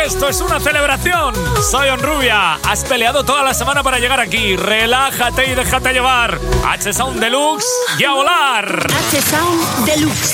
Esto es una celebración. Soy Onrubia. Has peleado toda la semana para llegar aquí. Relájate y déjate llevar. H-Sound Deluxe y a volar. H-Sound Deluxe.